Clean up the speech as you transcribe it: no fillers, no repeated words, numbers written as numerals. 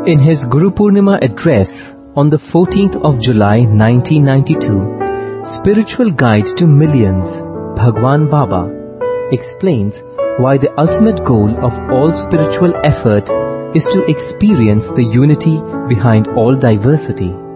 In his Guru Purnima address on the 14th of July 1992, Spiritual Guide to Millions, Bhagwan Baba explains why the ultimate goal of all spiritual effort is to experience the unity behind all diversity.